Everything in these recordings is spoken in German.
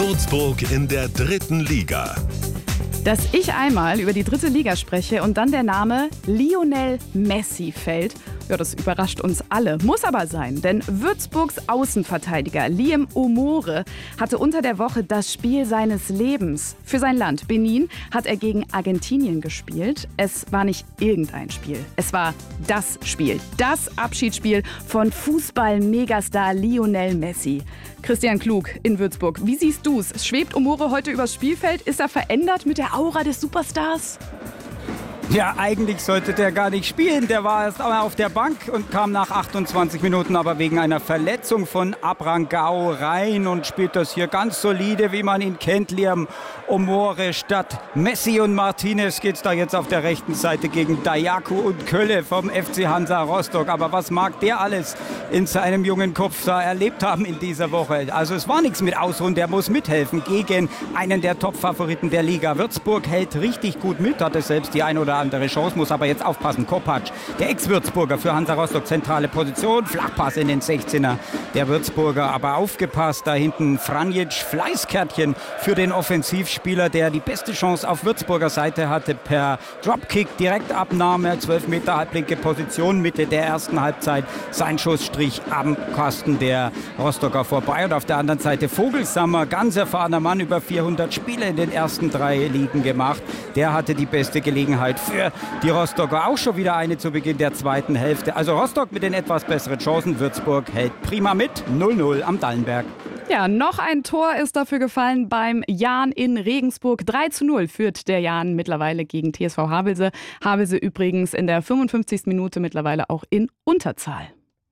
Würzburg in der 3. Liga. Dass ich einmal über die 3. Liga spreche und dann der Name Lionel Messi fällt, ja, das überrascht uns alle. Muss aber sein, denn Würzburgs Außenverteidiger Liam Omore hatte unter der Woche das Spiel seines Lebens. Für sein Land Benin hat er gegen Argentinien gespielt. Es war nicht irgendein Spiel. Es war das Spiel, das Abschiedsspiel von Fußball-Megastar Lionel Messi. Christian Klug in Würzburg, wie siehst du's? Schwebt Omore heute übers Spielfeld? Ist er verändert mit der Aura des Superstars? Ja, eigentlich sollte der gar nicht spielen. Der war erst auf der Bank und kam nach 28 Minuten aber wegen einer Verletzung von Abrangao rein und spielt das hier ganz solide, wie man ihn kennt. Liam Omore. Statt Messi und Martinez geht's da jetzt auf der rechten Seite gegen Dayaku und Kölle vom FC Hansa Rostock. Aber was mag der alles in seinem jungen Kopf da erlebt haben in dieser Woche? Also es war nichts mit Ausruhen, der muss mithelfen gegen einen der Top-Favoriten der Liga. Würzburg hält richtig gut mit, hatte selbst die ein oder andere Chance, muss aber jetzt aufpassen. Kopacz, der Ex-Würzburger für Hansa Rostock, zentrale Position, Flachpass in den 16er der Würzburger, aber aufgepasst, da hinten Franjic, Fleißkärtchen für den Offensivspieler, der die beste Chance auf Würzburger Seite hatte, per Dropkick, Direktabnahme, 12 Meter halblinke Position, Mitte der ersten Halbzeit, sein Schussstrich am Kasten der Rostocker vorbei und auf der anderen Seite Vogelsammer, ganz erfahrener Mann, über 400 Spiele in den ersten 3 Ligen gemacht, der hatte die beste Gelegenheit für die Rostocker, auch schon wieder eine zu Beginn der zweiten Hälfte. Also Rostock mit den etwas besseren Chancen, Würzburg hält prima mit, 0-0 am Dallenberg. Ja, noch ein Tor ist dafür gefallen beim Jahn in Regensburg. 3-0 führt der Jahn mittlerweile gegen TSV Havelse. Havelse übrigens in der 55. Minute mittlerweile auch in Unterzahl.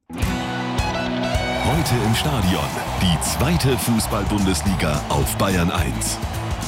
Heute im Stadion die 2. Fußball-Bundesliga auf Bayern 1.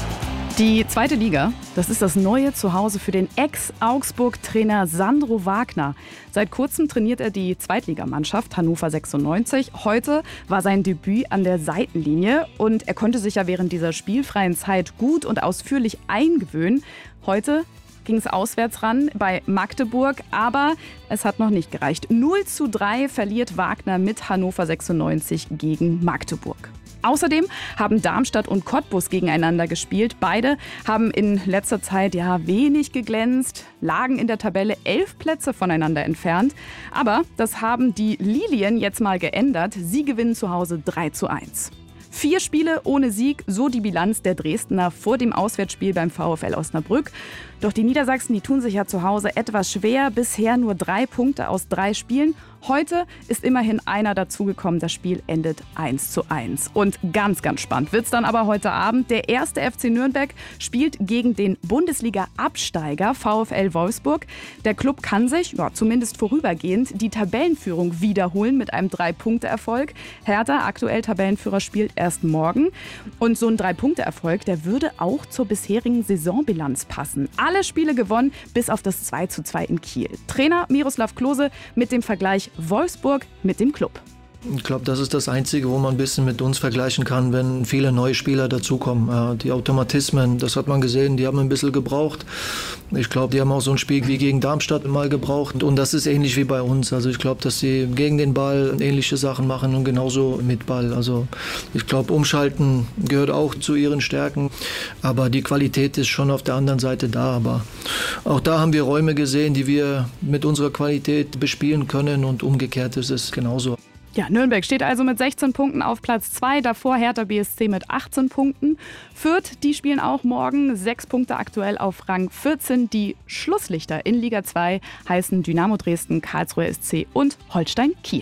Die 2. Liga, das ist das neue Zuhause für den Ex-Augsburg-Trainer Sandro Wagner. Seit kurzem trainiert er die Zweitligamannschaft Hannover 96. Heute war sein Debüt an der Seitenlinie und er konnte sich ja während dieser spielfreien Zeit gut und ausführlich eingewöhnen. Heute ging es auswärts ran bei Magdeburg, aber es hat noch nicht gereicht. 0-3 verliert Wagner mit Hannover 96 gegen Magdeburg. Außerdem haben Darmstadt und Cottbus gegeneinander gespielt. Beide haben in letzter Zeit wenig geglänzt, lagen in der Tabelle 11 Plätze voneinander entfernt. Aber das haben die Lilien jetzt mal geändert. Sie gewinnen zu Hause 3-1. 4 Spiele ohne Sieg, so die Bilanz der Dresdner vor dem Auswärtsspiel beim VfL Osnabrück. Doch die Niedersachsen, die tun sich ja zu Hause etwas schwer. Bisher nur 3 Punkte aus 3 Spielen. Heute ist immerhin einer dazugekommen. Das Spiel endet 1-1. Und ganz, ganz spannend wird's dann aber heute Abend. Der 1. FC Nürnberg spielt gegen den Bundesliga-Absteiger VfL Wolfsburg. Der Klub kann sich, zumindest vorübergehend, die Tabellenführung wiederholen mit einem 3-Punkte-Erfolg. Hertha, aktuell Tabellenführer, spielt erst morgen. Und so ein 3-Punkte-Erfolg, der würde auch zur bisherigen Saisonbilanz passen. Alle Spiele gewonnen, bis auf das 2-2 in Kiel. Trainer Miroslav Klose mit dem Vergleich Wolfsburg mit dem Club. Ich glaube, das ist das Einzige, wo man ein bisschen mit uns vergleichen kann, wenn viele neue Spieler dazukommen. Die Automatismen, das hat man gesehen, die haben ein bisschen gebraucht. Ich glaube, die haben auch so ein Spiel wie gegen Darmstadt mal gebraucht. Und das ist ähnlich wie bei uns. Also ich glaube, dass sie gegen den Ball ähnliche Sachen machen und genauso mit Ball. Also ich glaube, Umschalten gehört auch zu ihren Stärken. Aber die Qualität ist schon auf der anderen Seite da. Aber auch da haben wir Räume gesehen, die wir mit unserer Qualität bespielen können. Und umgekehrt ist es genauso. Ja, Nürnberg steht also mit 16 Punkten auf Platz 2, davor Hertha BSC mit 18 Punkten. Fürth, die spielen auch morgen, 6 Punkte aktuell auf Rang 14. Die Schlusslichter in Liga 2 heißen Dynamo Dresden, Karlsruher SC und Holstein Kiel.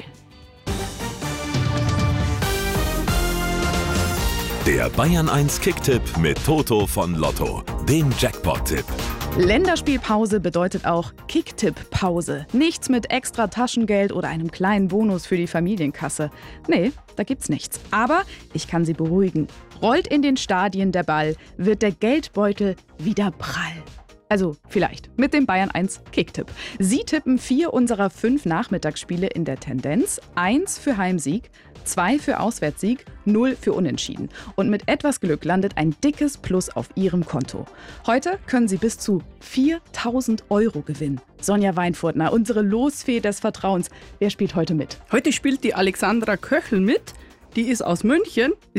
Der Bayern 1 Kicktipp mit Toto von Lotto, dem Jackpot-Tipp. Länderspielpause bedeutet auch Kicktipp-Pause. Nichts mit extra Taschengeld oder einem kleinen Bonus für die Familienkasse. Nee, da gibt's nichts. Aber ich kann Sie beruhigen. Rollt in den Stadien der Ball, wird der Geldbeutel wieder prall. Also vielleicht mit dem Bayern 1 Kicktipp. Sie tippen 4 unserer 5 Nachmittagsspiele in der Tendenz. 1 für Heimsieg, 2 für Auswärtssieg, 0 für Unentschieden. Und mit etwas Glück landet ein dickes Plus auf Ihrem Konto. Heute können Sie bis zu 4.000 € gewinnen. Sonja Weinfurtner, unsere Losfee des Vertrauens. Wer spielt heute mit? Heute spielt die Alexandra Köchel mit. Die ist aus München.